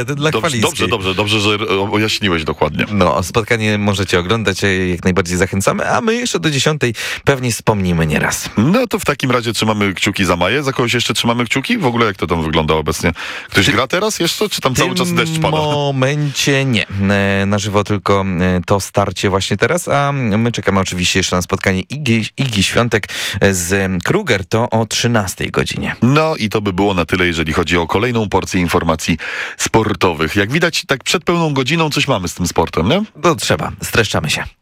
Dla Chwaliskiej. Dobrze, że ujaśniłeś dokładnie. No, spotkanie możecie oglądać, jak najbardziej zachęcamy, a my jeszcze do 10 pewnie wspomnimy nieraz. No to w takim razie trzymamy kciuki za Maję. Za kogoś jeszcze trzymamy kciuki? W ogóle jak to tam wygląda obecnie? Ktoś gra teraz jeszcze, czy tam cały czas deszcz pada? W tym momencie nie. Na żywo tylko to starcie właśnie teraz, a my czekamy oczywiście jeszcze na spotkanie Igi Świątek z Kruger, to o 13 godzinie. No i to by było na tyle, jeżeli chodzi o kolejną porcję informacji sportowych. Jak widać, tak przed pełną godziną coś mamy z tym sportem, nie? To trzeba. Streszczamy się.